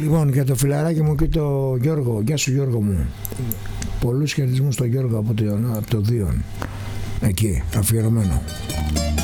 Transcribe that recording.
Λοιπόν, για το φιλαράκι μου και το Γιώργο. Γεια σου Γιώργο μου. Πολλούς χαιρετισμούς στο Γιώργο από το Δίον. Εκεί, αφιερωμένο.